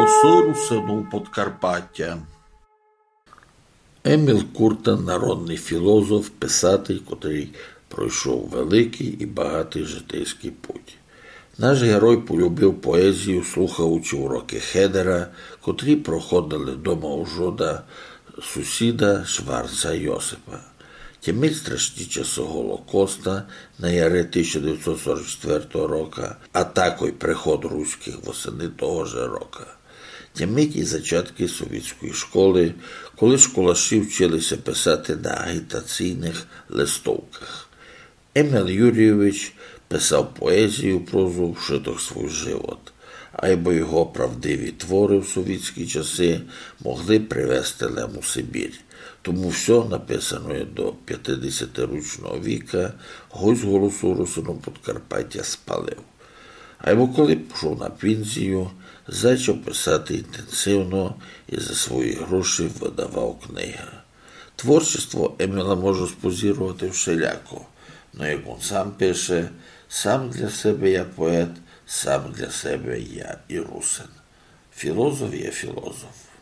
Голосу Подкарпаття. Еміл Куртан – народний філософ, писатель, котрий пройшов великий і багатий житейський путь. Наш герой полюбив поезію, слухаючи уроки Хедера, котрі проходили дома у жода сусіда Шварца Йосипа. Тімить страшні часи Голокоста на яри 1944 року, а також приход руських восени того ж року. Тімить і зачатки совєтської школи, коли школаші вчилися писати на агітаційних листовках. Еміл Юрійович писав поезію, прозу, вшиток свій живот, або його правдиві твори в совєтські часи могли привести Лем у Сибір. Тому все, написане до 50-річного віка, гость Голосу Подкарпаття спалив. Або коли пішов на пенсію, почав писати інтенсивно і за свої гроші видавав книги. Творчество Еміла може спозірувати всіляко, но як він сам пише, сам для себе я поет, сам для себе я і русин. Філософ є філософ.